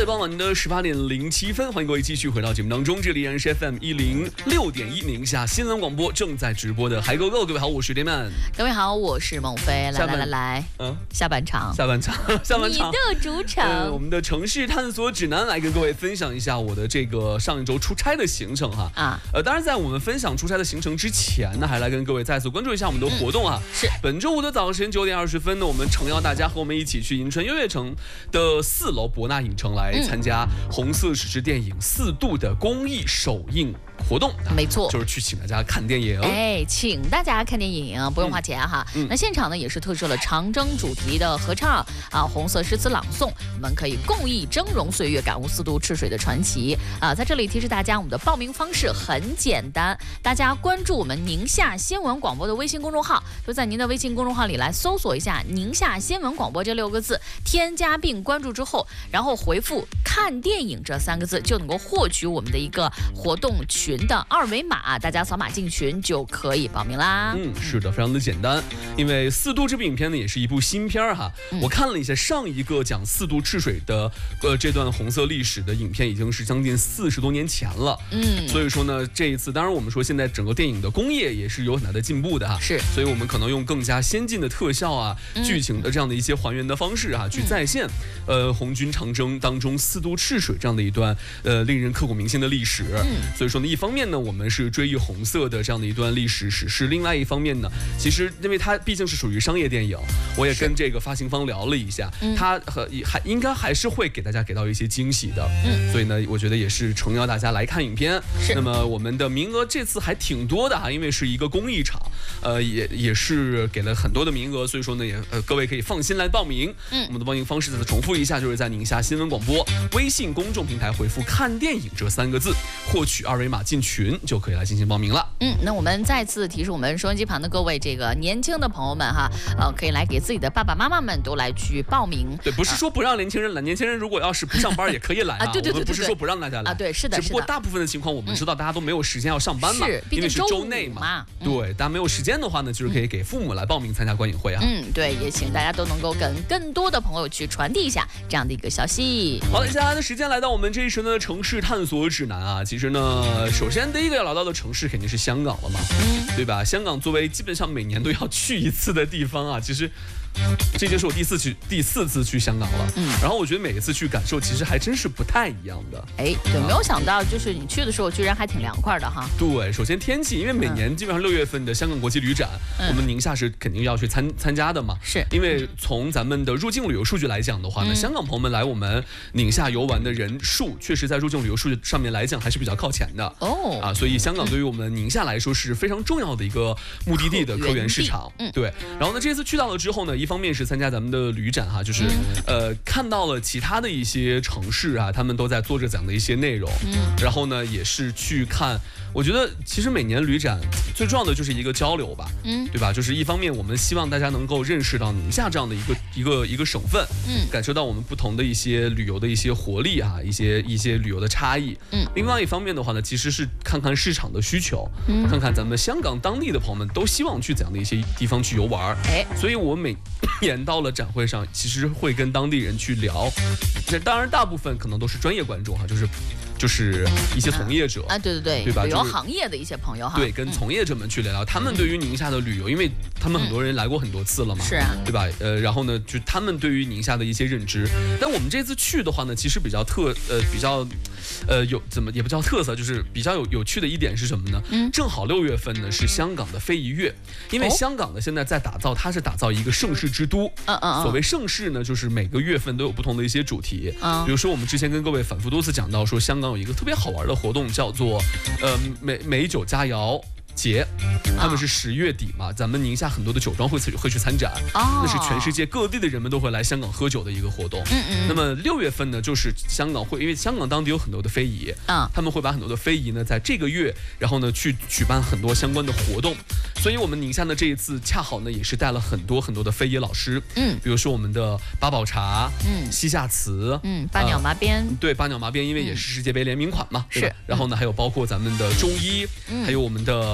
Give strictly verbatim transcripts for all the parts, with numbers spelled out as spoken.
在傍晚的十八点零七分，欢迎各位继续回到节目当中，这里依然是 F M 一零六点一宁夏新闻广播正在直播的海狗狗。各位好，我是雷曼。 各位好，我是孟非。来来来来，嗯，下半场， 下半场，下半场， 你的主场、 呃，我们的城市探索指南来跟各位分享一下我的这个上一周出差的行程哈。啊，呃，当然在我们分享出差的行程之前呢，还来跟各位再次关注一下我们的活动啊。嗯、 是， 本周五的早晨九点二十分呢，我们诚邀大家和我们一起去银川优悦城的四楼博纳影城来参加红色史诗电影《四度》的公益首映活动。 没错， 就是去请大家看电影。 哎，请大家看电影不用花钱哈。嗯、那现场呢也是特设了长征主题的合唱啊，红色诗词朗诵，我们可以共议峥嵘岁月，感悟四渡赤水的传奇啊。在这里提示大家，我们的报名方式很简单，大家关注我们宁夏新闻广播的微信公众号，就在您的微信公众号里来搜索一下宁夏新闻广播这六个字，添加并关注之后，然后回复看电影这三个字，就能够获取我们的一个活动群的二维码，大家扫码进群就可以报名啦。 嗯，是的，非常的简单。因为四渡这部影片呢，也是一部新片哈。嗯、我看了一下上一个讲四渡赤水的呃这段红色历史的影片，已经是将近四十多年前了。嗯，所以说呢，这一次当然我们说现在整个电影的工业也是有很大的进步的哈。 是， 所以我们可能用更加先进的特效啊、嗯、剧情的这样的一些还原的方式啊，去再现、嗯、呃红军长征当中四渡赤水这样的一段呃令人刻骨铭心的历史。嗯，所以说呢，一方面呢，我们是追忆红色的这样的一段历史史诗；另外一方面呢，其实因为它毕竟是属于商业电影，我也跟这个发行方聊了一下，它和还应该还是会给大家给到一些惊喜的。嗯，所以呢，我觉得也是诚邀大家来看影片。是，那么我们的名额这次还挺多的哈，因为是一个公益场，呃，也也是给了很多的名额，所以说呢，也呃各位可以放心来报名。嗯，我们的报名方式再次重复一下，就是在宁夏新闻广播微信公众平台回复“看电影”这三个字，获取二维码进群就可以来进行报名了。 嗯，那我们再次提示我们收音机旁的各位这个年轻的朋友们哈，呃，可以来给自己的爸爸妈妈们都来去报名。 对，不是说不让年轻人来，年轻人如果要是不上班也可以来啊。 啊对对对对对， 我们不是说不让大家来啊，对，是的， 只不过大部分的情况我们知道大家都没有时间要上班嘛， 是， 因为是周内嘛。嘛嗯、对，大家没有时间的话呢，就是可以给父母来报名参加观影会啊。 嗯，对，也请大家都能够跟更多的朋友去传递一下这样的一个消息。 好的，接下来的时间来到我们这一时的城市探索指南啊。其实呢，首先第一个要聊到的城市肯定是香港了嘛，嗯，对吧？香港作为基本上每年都要去一次的地方啊，其实这就是我第四去第四次去香港了。嗯，然后我觉得每一次去感受其实还真是不太一样的。 哎，对，没有想到就是你去的时候居然还挺凉快的哈。 对，首先天气，因为每年基本上六月份的香港国际旅展，嗯、我们宁夏是肯定要去参参加的嘛。 是， 因为从咱们的入境旅游数据来讲的话呢，嗯、香港朋友们来我们宁夏游玩的人数，确实在入境旅游数据上面来讲还是比较靠前的。哦，啊，所以香港对于我们宁夏来说是非常重要的一个目的地的客源市场。嗯，对。然后呢，这次去到了之后呢，一方面是参加咱们的旅展哈，就是、嗯、呃看到了其他的一些城市啊，他们都在做着这样的一些内容。嗯，然后呢，也是去看。我觉得其实每年旅展最重要的就是一个交流吧，嗯，对吧？就是一方面我们希望大家能够认识到宁夏这样的一个一个一个省份，嗯，感受到我们不同的一些旅游的一些活力啊，一些一些旅游的差异，嗯。另外一方面的话呢，其实是看看市场的需求，嗯，看看咱们香港当地的朋友们都希望去怎样的一些地方去游玩，哎，所以我每年到了展会上，其实会跟当地人去聊，这当然大部分可能都是专业观众哈，就是。就是一些从业者啊, 啊，对对对， 对吧？ 旅游行业的一些朋友哈， 对，跟从业者们去聊聊他们对于宁夏的旅游，因为他们很多人来过很多次了嘛， 是啊， 对吧？呃，然后呢，就他们对于宁夏的一些认知。但我们这次去的话呢，其实比较特呃比较呃有怎么也不叫特色，就是比较有有趣的一点是什么呢？嗯，正好六月份呢是香港的非遗月，因为香港呢现在在打造，它是打造一个盛世之都。嗯嗯。所谓盛世呢，就是每个月份都有不同的一些主题。嗯。比如说我们之前跟各位反复多次讲到说，香港有一个特别好玩的活动叫做呃美美酒佳肴节，他们是十月底嘛，咱们宁夏很多的酒庄会会去参展，哦，那是全世界各地的人们都会来香港喝酒的一个活动。嗯嗯。那么六月份呢，就是香港会，因为香港当地有很多的非遗，啊，他们会把很多的非遗呢，在这个月，然后呢去举办很多相关的活动。所以我们宁夏呢这一次恰好呢也是带了很多很多的非遗老师，嗯，比如说我们的八宝茶，嗯，西夏瓷， 嗯，八鸟麻边， 呃，对，八鸟麻边，因为也是世界杯联名款嘛，是。然后呢还有包括咱们的中医，嗯，还有我们的。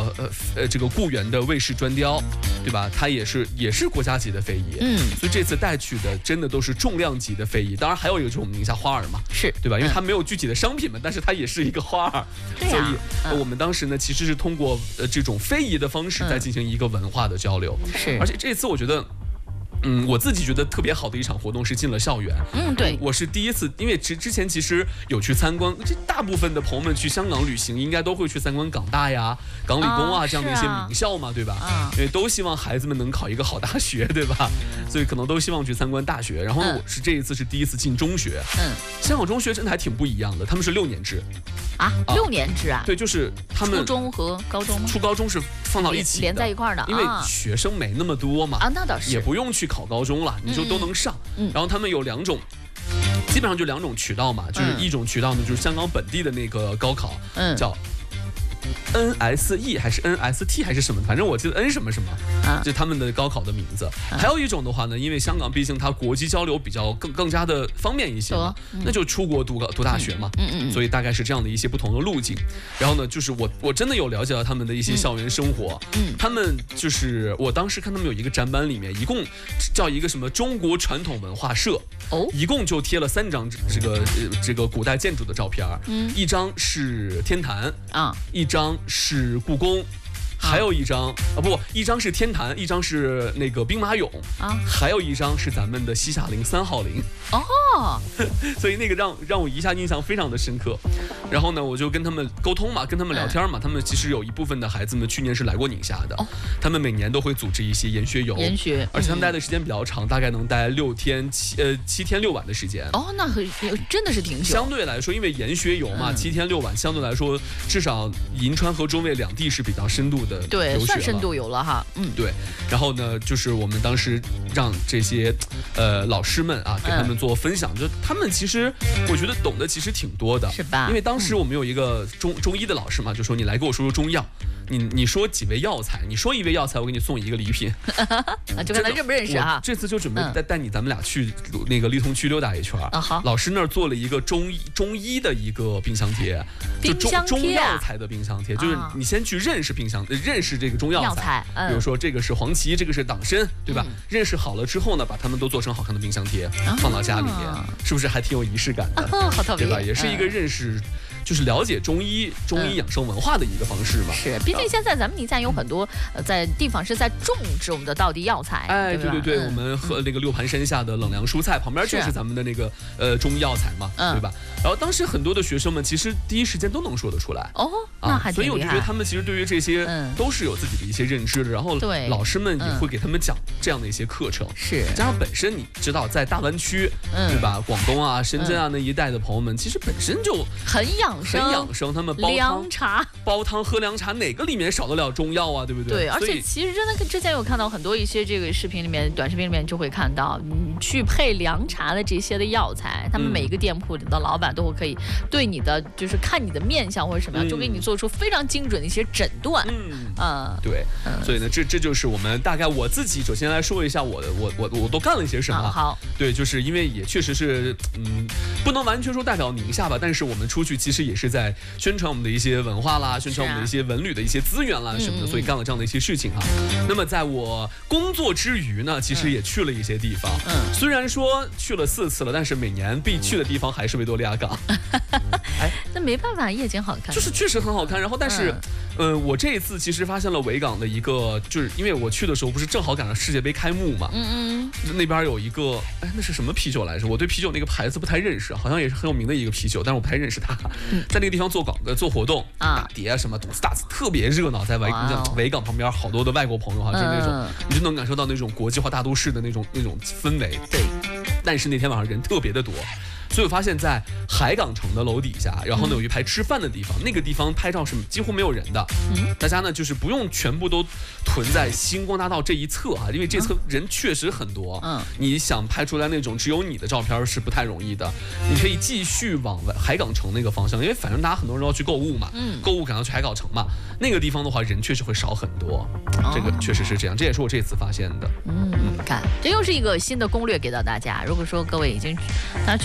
个呃呃这个固原的卫士砖雕，对吧？它也是也是国家级的非遗，嗯，所以这次带去的真的都是重量级的非遗。当然还有一个就是我们宁夏花儿嘛， 是对吧？因为它没有具体的商品嘛，但是它也是一个花儿， 对啊、 所以、呃、我们当时呢其实是通过呃这种非遗的方式在进行一个文化的交流， 是， 而且这次我觉得。嗯，我自己觉得特别好的一场活动是进了校园。 嗯，对， 我是第一次，因为之之前其实有去参观，这大部分的朋友们去香港旅行，应该都会去参观港大呀、港理工啊、啊这样的一些名校嘛，对吧？啊，因为都希望孩子们能考一个好大学，对吧？所以可能都希望去参观大学。然后呢，我是这一次是第一次进中学。嗯，香港中学真的还挺不一样的，他们是六年制。 啊，六年制啊？ 对，就是他们初中和高中吗？ 初高中是放到一起连在一块儿的， 因为学生没那么多嘛。 啊，那倒是， 也不用去考高中了，你就都能上。嗯，然后他们有两种。基本上就两种渠道嘛，就是一种渠道呢，就是香港本地的那个高考，嗯，叫 N S E 还是 N S T 还是什么，反正我记得 N 什么什么，啊，就他们的高考的名字。啊，还有一种的话呢，因为香港毕竟它国际交流比较更更加的方便一些嘛，嗯，那就出国读读大学嘛，嗯嗯，所以大概是这样的一些不同的路径。然后呢，就是我我真的有了解到他们的一些校园生活，嗯，他们就是我当时看他们有一个展板里面，一共叫一个什么中国传统文化社。哦，一共就贴了三张这个呃这个古代建筑的照片，嗯，一张是天坛啊，一张是故宫，还有一张啊不，一张是天坛，一张是那个兵马俑啊，还有一张是咱们的西夏陵三号陵哦，所以那个让让我一下印象非常的深刻。然后呢，我就跟他们沟通嘛，跟他们聊天嘛，他们其实有一部分的孩子们去年是来过宁夏的，哦，他们每年都会组织一些研学游， 研学， 而且他们待的时间比较长，大概能待六天七呃七天六晚的时间。 哦，那很真的是挺久。 相对来说，因为研学游嘛，嗯，七天六晚，相对来说，至少银川和中卫两地是比较深度的对， 游学算深度游了哈。嗯， 对。然后呢，就是我们当时让这些呃老师们啊，给他们做分享，嗯，就他们其实我觉得懂得其实挺多的， 是吧？ 因为当时我们有一个中中医的老师嘛，就说你来给我说说中药。你你说几味药材，你说一味药材，我给你送一个礼品， 就看他认不认识啊。 这次就准备带带你咱们俩去那个丽通区溜达一圈啊。好，老师那儿做了一个中医中医的一个冰箱贴， 冰箱贴， 中药材的冰箱贴，就是你先去认识冰箱，认识这个中药材，比如说这个是黄芪，这个是党参，对吧？认识好了之后呢，把它们都做成好看的冰箱贴，放到家里面，是不是还挺有仪式感的？ 好特别， 对吧？也是一个认识。就是了解中医、中医养生文化的一个方式嘛。 是，毕竟现在咱们宁夏有很多呃在地方是在种植我们的道地药材。 哎，对对对，我们和那个六盘山下的冷凉蔬菜旁边就是咱们的那个呃中医药材嘛，对吧？然后当时很多的学生们其实第一时间都能说得出来。 哦，那还挺厉害。 所以我就觉得他们其实对于这些都是有自己的一些认知的，然后老师们也会给他们讲这样的一些课程。 是， 加上本身你知道在大湾区，对吧？广东啊、深圳啊那一带的朋友们，其实本身就很养生， 很养生。他们煲凉茶， 煲汤喝凉茶，哪个里面少得了中药啊？对不对？ 对，而且其实真的之前有看到很多一些这个视频里面、短视频里面就会看到，你去配凉茶的这些的药材，他们每一个店铺里的老板都会可以对你的，就是看你的面相或者什么样，就给你做出非常精准的一些诊断。嗯啊，对，所以呢，这这就是我们大概我自己首先来说一下我的，我我我都干了一些什么。 好， 对，就是因为也确实是，嗯，不能完全说代表宁夏吧，但是我们出去其实也是在。宣传我们的一些文化啦，宣传我们的一些文旅的一些资源啦什么的，所以干了这样的一些事情哈。那么在我工作之余呢，其实也去了一些地方。嗯，虽然说去了四次了，但是每年必去的地方还是维多利亚港。 哎，那没办法，夜景好看， 就是确实很好看。然后，但是，嗯、呃，我这一次其实发现了维港的一个，就是因为我去的时候不是正好赶上世界杯开幕嘛。嗯嗯。那边有一个，哎，那是什么啤酒来着？我对啤酒那个牌子不太认识，好像也是很有名的一个啤酒，但是我不太认识它。在那个地方做广呃做活动啊，打碟啊什么，赌 stars 特别热闹，在维维港旁边好多的外国朋友哈，就是那种你就能感受到那种国际化大都市的那种那种氛围。 对， 但是那天晚上人特别的多。所以我发现，在海港城的楼底下，然后呢有一排吃饭的地方，那个地方拍照是几乎没有人的。嗯，大家呢就是不用全部都囤在星光大道这一侧啊，因为这侧人确实很多。嗯，你想拍出来那种只有你的照片是不太容易的。你可以继续往海港城那个方向，因为反正大家很多人要去购物嘛，嗯，购物赶上去海港城嘛，那个地方的话人确实会少很多。这个确实是这样，这也是我这次发现的。 嗯，看，这又是一个新的攻略给到大家。如果说各位已经当然去过不止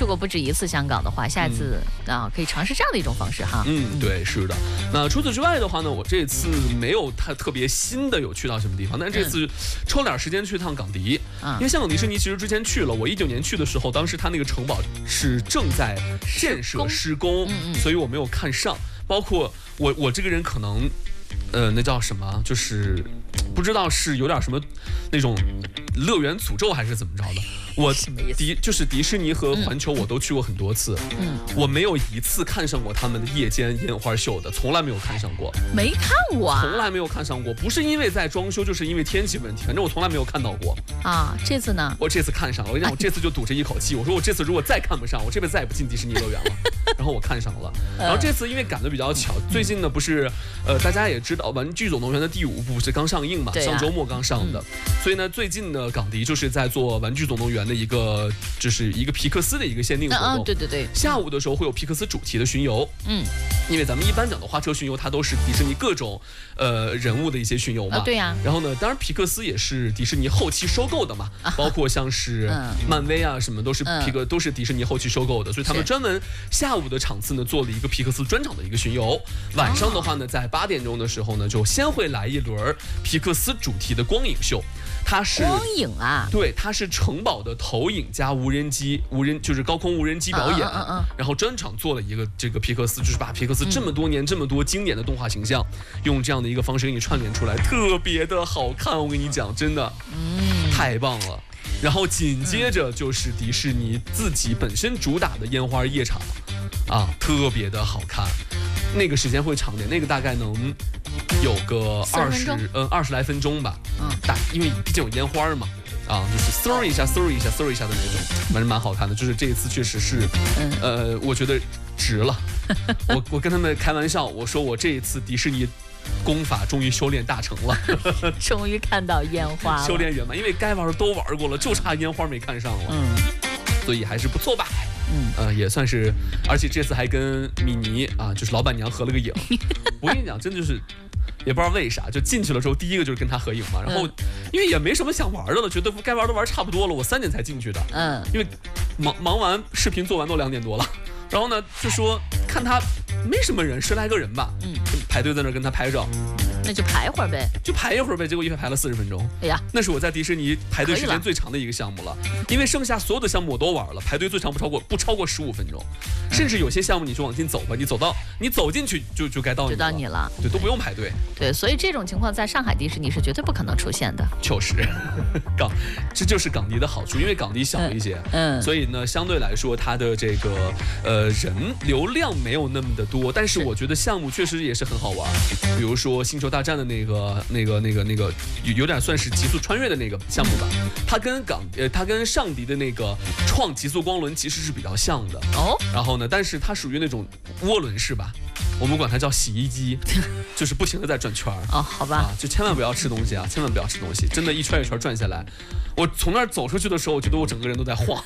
一次香港的话，下一次、嗯、啊可以尝试这样的一种方式哈。 嗯，对，是的。那除此之外的话呢，我这次没有太特别新的有去到什么地方，但是这次抽点时间去趟港迪，嗯、因为香港迪士尼其实之前去了，我一九年去的时候，当时它那个城堡是正在建设施工，嗯嗯所以我没有看上。包括我我这个人可能。呃，那叫什么？就是不知道是有点什么那种乐园诅咒还是怎么着的。我迪就是迪士尼和环球我都去过很多次，嗯，我没有一次看上过他们的夜间烟花秀的，从来没有看上过。 没看过啊？ 从来没有看上过，不是因为在装修，就是因为天气问题，反正我从来没有看到过。 啊，这次呢？ 我这次看上了，我跟你讲，我这次就赌着一口气，我说我这次如果再看不上，我这辈子再也不进迪士尼乐园了。然后我看上了，然后这次因为赶得比较巧，最近呢不是，呃，大家也知道《玩具总动员》的第五部是刚上映嘛，上周末刚上的，嗯、所以呢，最近呢，港迪就是在做《玩具总动员》的一个，就是一个皮克斯的一个限定活动。 嗯，对对对。 下午的时候会有皮克斯主题的巡游，嗯，因为咱们一般讲的花车巡游，它都是迪士尼各种呃人物的一些巡游嘛。 啊、对呀、啊。 然后呢，当然皮克斯也是迪士尼后期收购的嘛，啊、包括像是漫威啊什么都是皮克、嗯、都是迪士尼后期收购的，所以他们专门下午的场次呢做了一个皮克斯专场的一个巡游。晚上的话呢，在八点钟的时候呢，就先会来一轮皮克斯主题的光影秀。它是光影啊， 对，它是城堡的投影加无人机，无人就是高空无人机表演，嗯嗯嗯、然后专场做了一个这个皮克斯，就是把皮克斯这么多年、嗯、这么多经典的动画形象，用这样的一个方式给你串联出来，特别的好看，我跟你讲，真的，嗯，太棒了。然后紧接着就是迪士尼自己本身主打的烟花夜场，啊，特别的好看，那个时间会长点，那个大概能有个二十嗯二十来分钟吧，嗯，大因为毕竟有烟花嘛，啊，就是嗖一下嗖一下嗖一下的那种，反正蛮好看的。就是这一次确实是，呃，我觉得值了。我我跟他们开玩笑，我说我这一次迪士尼功法终于修炼大成了， 终于看到烟花了， 修炼圆满，因为该玩的都玩过了，就差烟花没看上了，嗯，所以还是不错吧。嗯，呃，也算是，而且这次还跟米妮啊，就是老板娘合了个影。我跟你讲，真的就是，也不知道为啥，就进去了之后，第一个就是跟她合影嘛。然后，因为也没什么想玩的了，觉得该玩的玩差不多了，我三点才进去的。嗯，因为忙忙完视频做完都两点多了。然后呢，就说看他没什么人，十来个人吧，嗯，排队在那跟他拍照。 那就排一会儿呗， 就排一会儿呗。结果一排排了四十分钟。哎呀，那是我在迪士尼排队时间最长的一个项目了，因为剩下所有的项目我都玩了，排队最长不超过不超过十五分钟，嗯、甚至有些项目你就往进走吧，你走到你走进去就就该到你了， 就到你了， 对，都不用排队。 对，所以这种情况在上海迪士尼是绝对不可能出现的。 就是，港这就是港迪的好处，因为港迪小一些，嗯，嗯所以呢相对来说它的这个呃人流量没有那么的多，但是我觉得项目确实也是很好玩，比如说星球大战的那个、那个、那个、那个，有有点算是极速穿越的那个项目吧。它跟港呃，它跟上迪的那个创极速光轮其实是比较像的哦。然后呢，但是它属于那种涡轮式吧，我们管它叫洗衣机，就是不停的在转圈儿。 哦，好吧、 啊，就千万不要吃东西啊，千万不要吃东西，真的，一圈一圈转下来，我从那儿走出去的时候，我觉得我整个人都在晃。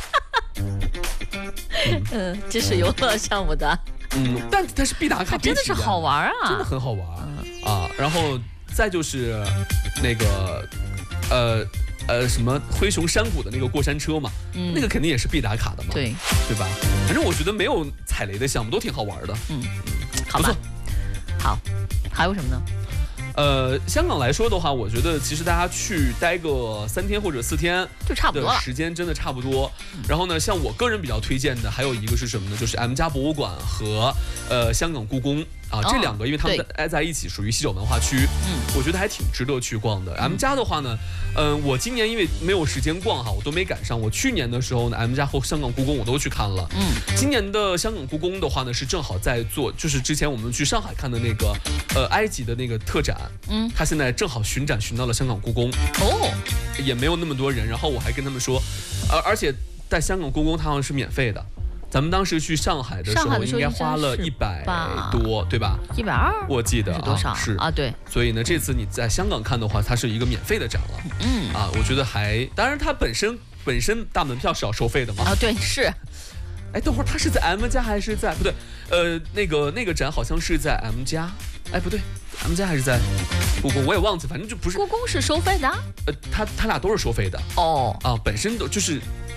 嗯, 嗯，这是游乐项目的。 嗯，但它是必打卡， 真的是好玩啊， 真的很好玩、嗯、啊。然后再就是那个呃呃什么灰熊山谷的那个过山车嘛，嗯、那个肯定也是必打卡的嘛， 对对吧？反正我觉得没有踩雷的项目都挺好玩的。嗯嗯，好吧，好，还有什么呢？ 呃，香港来说的话，我觉得其实大家去待个三天或者四天就差不多了， 时间真的差不多。然后呢，像我个人比较推荐的还有一个是什么呢？就是 M 家博物馆和呃香港故宫。啊，这两个因为他们挨在一起，属于西九文化区，嗯，我觉得还挺值得去逛的。M 家的话呢，嗯、呃，我今年因为没有时间逛哈，我都没赶上。我去年的时候呢 ，M 家和香港故宫我都去看了，嗯，今年的香港故宫的话呢，是正好在做，就是之前我们去上海看的那个，呃，埃及的那个特展，嗯，他现在正好巡展巡到了香港故宫，哦，也没有那么多人。然后我还跟他们说，而、呃、而且在香港故宫它好像是免费的。咱们当时去上海的时候，应该花了一百多，对吧？ 一百二， 我记得是多少？ 啊是啊，对。 所以呢，这次你在香港看的话，它是一个免费的展了。嗯啊，我觉得还，当然它本身本身大门票是要收费的嘛。 啊，对，是。 哎，等会儿它是在 M 家还是在？不对，呃，那个那个展好像是在 M 家。哎，不对 ，M 家还是在故宫，我也忘记，反正就不是。 故宫是收费的。 呃，它它俩都是收费的。哦。啊，本身都就是。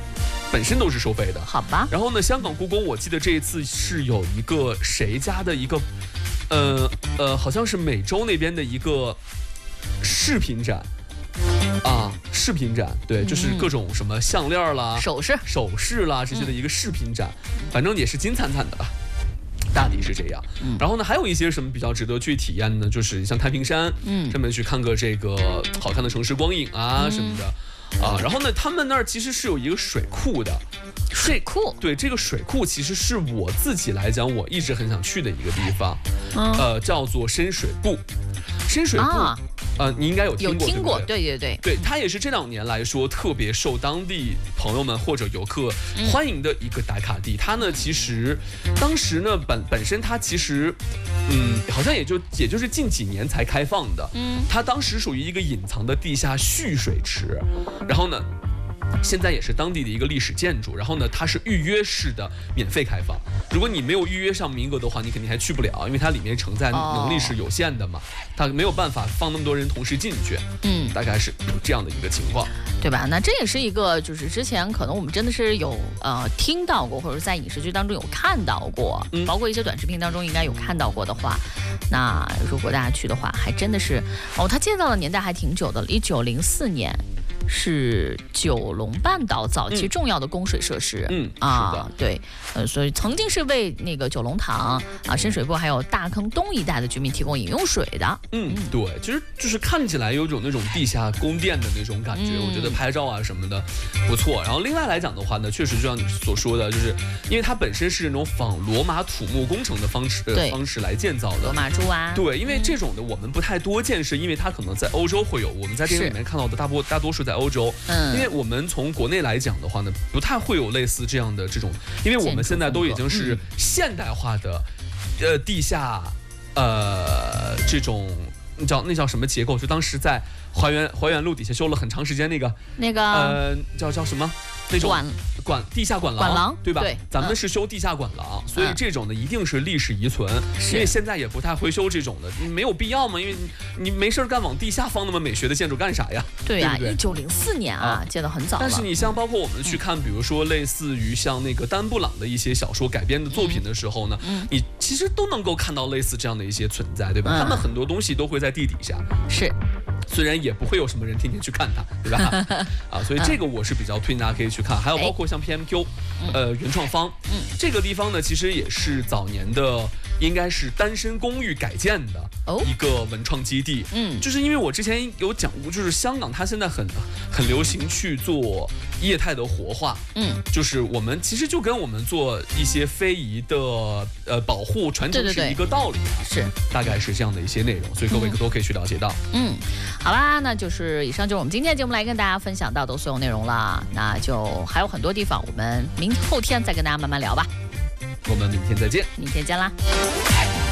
本身都是收费的。 好吧。 然后呢，香港故宫，我记得这一次是有一个谁家的一个，呃呃，好像是美洲那边的一个饰品展。啊，饰品展，对，就是各种什么项链啦、 首饰、 首饰啦这些的一个饰品展，反正也是金灿灿的吧。大抵是这样，嗯，然后呢，还有一些什么比较值得去体验的呢？就是像太平山，嗯，上面去看个这个好看的城市光影啊什么的，啊，然后呢，他们那儿其实是有一个水库的， 水库， 对，这个水库其实是我自己来讲，我一直很想去的一个地方，呃，叫做深水埗，深水埗。呃，你应该有听过， 有听过， 对对对对，它也是这两年来说特别受当地朋友们或者游客欢迎的一个打卡地。它呢，其实当时呢本本身它其实，嗯，好像也就也就是近几年才开放的。嗯，它当时属于一个隐藏的地下蓄水池，然后呢。现在也是当地的一个历史建筑，然后呢，它是预约式的免费开放。如果你没有预约上名额的话，你肯定还去不了，因为它里面承载能力是有限的嘛，它没有办法放那么多人同时进去。嗯，大概是这样的一个情况， 对吧？那这也是一个，就是之前可能我们真的是有呃听到过，或者在影视剧当中有看到过，嗯、包括一些短视频当中应该有看到过的话，那如果大家去的话，还真的是哦，它建造的年代还挺久的了，一九零四年。是九龙半岛早期重要的供水设施， 嗯啊， 是的， 对，呃，所以曾经是为那个九龙塘啊、深水埗还有大坑东一带的居民提供饮用水的。 嗯，对，其实就是看起来有种那种地下宫殿的那种感觉，嗯、我觉得拍照啊什么的不错。然后另外来讲的话呢，确实就像你所说的，就是因为它本身是那种仿罗马土木工程的方式、呃、方式来建造的， 罗马柱啊， 对，因为这种的我们不太多见，是因为它可能在欧洲会有，我们在电影里面看到的大多大多数在欧洲，嗯，因为我们从国内来讲的话呢，不太会有类似这样的这种，因为我们现在都已经是现代化的，嗯、呃，地下，呃，这种叫那叫什么结构？就当时在淮源淮源路底下修了很长时间那个那个呃叫叫什么？那种管管地下管廊， 管廊对吧？ 对， 咱们是修地下管廊，嗯、所以这种的一定是历史遗存，因为现在也不太会修这种的，没有必要嘛，因为你没事干往地下放那么美学的建筑干啥呀？ 对呀， 一九零四年啊，建得很早了。 但是你像包括我们去看，比如说类似于像那个丹布朗的一些小说改编的作品的时候呢，嗯、你其实都能够看到类似这样的一些存在，对吧？嗯、他们很多东西都会在地底下。 是。 虽然也不会有什么人天天去看它，对吧？啊，所以这个我是比较推荐大家可以去看。还有包括像 P M Q， 呃，原创方，嗯，这个地方呢，其实也是早年的，应该是单身公寓改建的一个文创基地。嗯，就是因为我之前有讲过，就是香港它现在很很流行去做业态的活化。嗯，就是我们其实就跟我们做一些非遗的呃保护传承是一个道理啊， 是大概是这样的一些内容，所以各位都可以去了解到。 嗯。好啦，那就是以上就是我们今天的节目来跟大家分享到的所有内容了。那就还有很多地方，我们明后天再跟大家慢慢聊吧。 我们明天再见， 明天见啦。